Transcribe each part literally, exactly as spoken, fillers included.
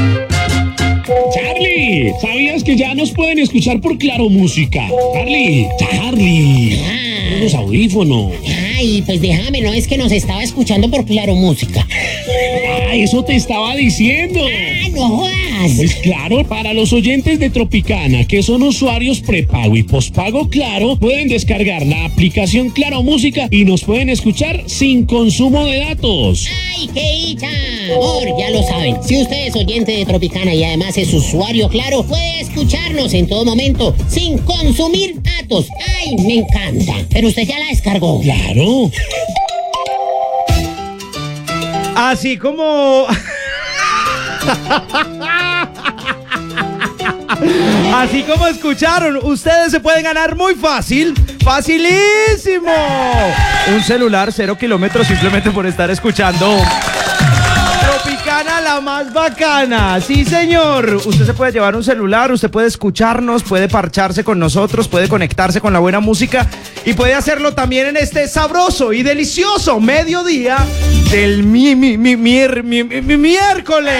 Charlie, ¿sabías que ya nos pueden escuchar por Claro Música? Charlie, Charlie, Ah. los audífonos. Ay, pues déjame, no es que nos estaba escuchando por Claro Música. Ah, eso te estaba diciendo. Ah, no jodas. Pues claro, para los oyentes de Tropicana, que son usuarios prepago y pospago Claro, pueden descargar la aplicación Claro Música y nos pueden escuchar sin consumo de datos. ¡Ay, qué dicha! Amor, ya lo saben, si usted es oyente de Tropicana y además es usuario Claro, puede escucharnos en todo momento sin consumir datos. ¡Ay, me encanta! Pero usted ya la descargó. Claro. Así como... Así como escucharon, ustedes se pueden ganar muy fácil, facilísimo. Un celular cero kilómetros simplemente por estar escuchando Tropicana, la más bacana. Sí, señor. Usted se puede llevar un celular, usted puede escucharnos, puede parcharse con nosotros, puede conectarse con la buena música y puede hacerlo también en este sabroso y delicioso mediodía del mi, mi, mi, mier- mi- mi- mi- miércoles.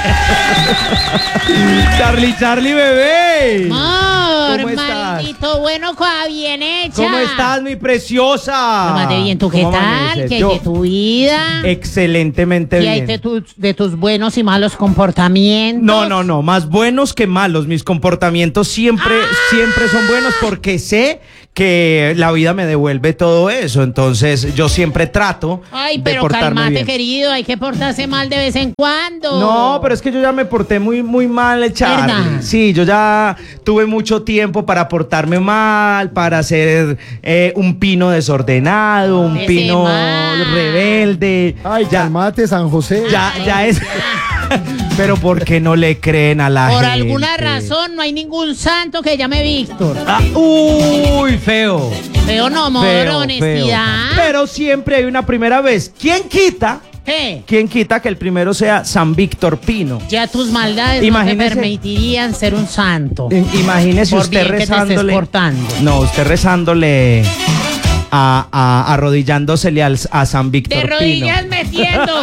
Charlie, Charlie, bebé. Amor, ¿Cómo estás? maldito bueno, cosa bien hecha. ¿Cómo estás, mi preciosa? Lo más de bien, ¿tú qué ¿Cómo tal? amaneces? ¿Qué hay Yo, de tu vida? excelentemente ¿Qué bien. hay de tus, de tus buenos y malos comportamientos? No, no, no, más buenos que malos. Mis comportamientos siempre, siempre son buenos porque sé que la vida me devuelve todo eso. Entonces, yo siempre trato Ay, de pero portarme cálmate, bien. querido, hay que portarse mal de vez en cuando. No, pero es que yo ya me porté muy, muy mal, Charlie. ¿Verdad? Sí, yo ya tuve mucho tiempo para portarme mal, para ser eh, un pino desordenado, un Ese pino mal. rebelde. Ay, ya, calmate, San José. ya, Ay, ya es. Pero ¿por qué no le creen a la Por gente? alguna razón no hay ningún santo que llame Víctor. Ah, uy, feo. Feo no, amor, Feo, honestidad. feo. Pero siempre hay una primera vez. ¿Quién quita? ¿Qué? ¿Quién quita que el primero sea San Víctor Pino? Ya tus maldades Imagínese- no te permitirían ser un santo. I- Imagínese Por usted bien que te estés rezándole. portando. No, usted rezándole a, a- arrodillándosele al- a San De Víctor Pino. rodillas metiendo.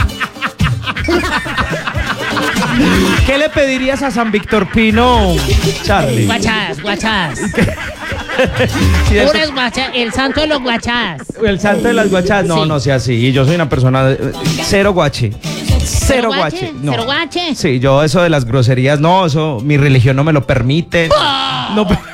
¿Qué le pedirías a San Víctor Pino, Charlie? Guachadas, guachadas. Si eso- Puras guachadas. El santo de los guachadas. el santo de las guachas. No, Sí. no sea así. Y yo soy una persona de- cero guache. Cero guache. No. ¿Cero guache? Sí, yo eso de las groserías, no, eso mi religión no me lo permite. No. pe-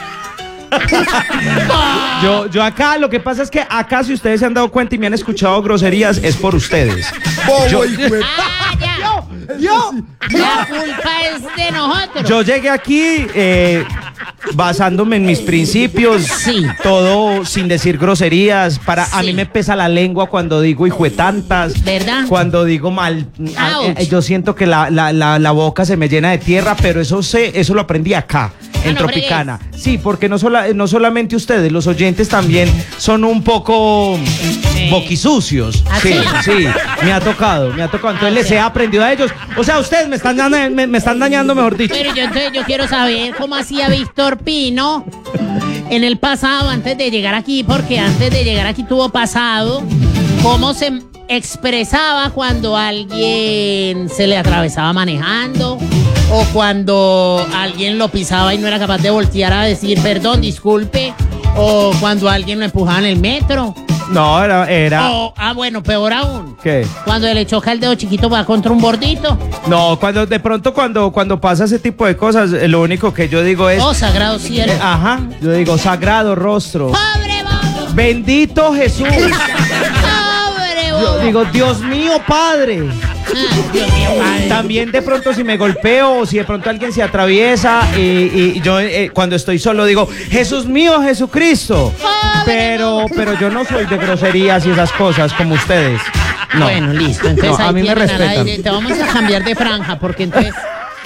Yo, yo acá, lo que pasa es que acá, si ustedes se han dado cuenta y me han escuchado groserías, es por ustedes. Yo, Ah, ya. yo, La culpa es de nosotros. yo llegué aquí eh, basándome en mis principios, Sí. todo sin decir groserías. Para a Sí. mí me pesa la lengua cuando digo hijo de tantas, ¿Verdad? cuando digo mal. ah, Ouch. eh, yo siento que la, la, la, la boca se me llena de tierra, pero eso sé, eso lo aprendí acá. En Ah, no Tropicana. Sí, porque no, sola, no solamente ustedes, los oyentes también son un poco Sí. boquisucios. ¿Ah, sí, sí? sí, me ha tocado, me ha tocado. Entonces Ah, les sí. he aprendido a ellos. O sea, ustedes me están dando, me, me están dañando, mejor dicho. Pero yo, entonces, yo quiero saber cómo hacía Víctor Pino en el pasado, antes de llegar aquí, porque antes de llegar aquí tuvo pasado, cómo se expresaba cuando alguien se le atravesaba manejando, o cuando alguien lo pisaba y no era capaz de voltear a decir perdón, disculpe, o cuando alguien lo empujaba en el metro. No, era, era. O, ah, bueno, peor aún, ¿Qué? cuando le choca el dedo chiquito va contra un bordito. No, cuando de pronto cuando, cuando pasa ese tipo de cosas, eh, lo único que yo digo es. Oh, sagrado cielo. eh, ajá, yo digo, sagrado rostro. ¡Pobre bobo! Bendito Jesús. ¡Pobre Yo bobo! digo, Dios mío, Padre. Ah, Dios mío, padre. También de pronto si me golpeo o si de pronto alguien se atraviesa y, y yo eh, cuando estoy solo digo, Jesús mío, Jesucristo. Pero, pero yo no soy de groserías y esas cosas como ustedes. No. Bueno, listo. Entonces No, a ahí mí me tienen al respetan. aire. Te vamos a cambiar de franja porque entonces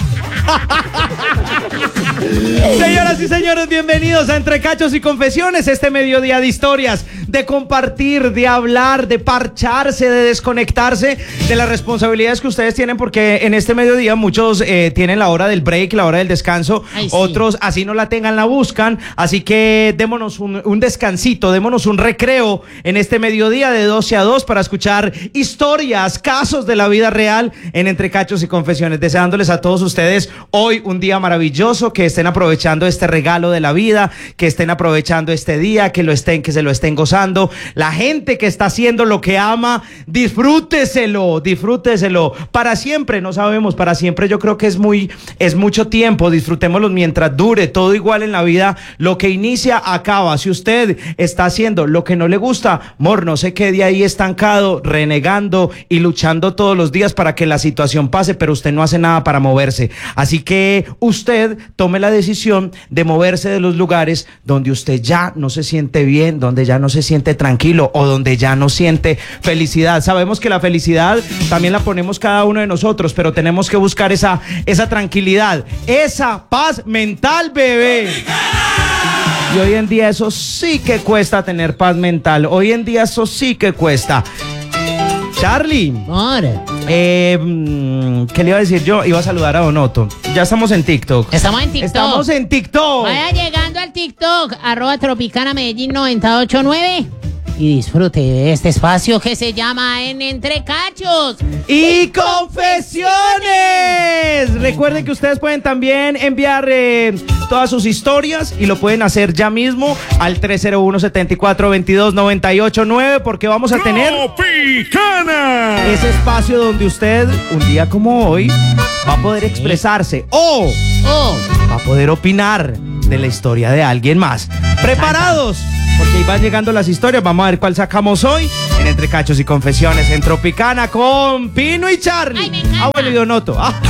Señoras y señores, bienvenidos a Entre Cachos y Confesiones, este mediodía de historias, de compartir, de hablar, de parcharse, de desconectarse de las responsabilidades que ustedes tienen, porque en este mediodía muchos eh, tienen la hora del break, la hora del descanso, Ay, sí. Otros así no la tengan, la buscan, así que démonos un, un descansito, démonos un recreo en este mediodía de doce a dos para escuchar historias, casos de la vida real en Entre Cachos y Confesiones, deseándoles a todos ustedes hoy un día maravilloso, que estén aprovechando este regalo de la vida, que estén aprovechando este día, que lo estén, que se lo estén gozando. La gente que está haciendo lo que ama, disfrúteselo, disfrúteselo. Para siempre, no sabemos, para siempre yo creo que es muy, es mucho tiempo, disfrutémoslo mientras dure, todo igual en la vida, lo que inicia, acaba. Si usted está haciendo lo que no le gusta, mor, no se quede ahí estancado, renegando y luchando todos los días para que la situación pase, pero usted no hace nada para moverse. Así que usted tome la decisión de moverse de los lugares donde usted ya no se siente bien, donde ya no se siente tranquilo o donde ya no siente felicidad. Sabemos que la felicidad también la ponemos cada uno de nosotros, pero tenemos que buscar esa, esa tranquilidad, esa paz mental, bebé. Y hoy en día eso sí que cuesta tener paz mental. Hoy en día eso sí que cuesta. Charlie, Amor. eh, ¿qué le iba a decir yo? Iba a saludar a Donoto. Ya estamos en TikTok. Estamos en TikTok. Estamos en TikTok. Vaya llegando al TikTok, arroba Tropicana Medellín noventa y ocho nueve. Y disfrute de este espacio que se llama En Entre Cachos Y Confesiones. Recuerden que ustedes pueden también enviar eh, todas sus historias y lo pueden hacer ya mismo al tres cero uno, siete cuatro, dos dos, nueve ocho nueve, porque vamos a tener Tropicana. ese espacio donde usted, un día como hoy, va a poder expresarse o Oh, va a poder opinar de la historia de alguien más. ¿Preparados? Porque ahí van llegando las historias. Vamos a ver cuál sacamos hoy en Entre Cachos y Confesiones en Tropicana con Pino y Charlie. Ay, me encanta. Ah, bueno, y Donoto. Ah.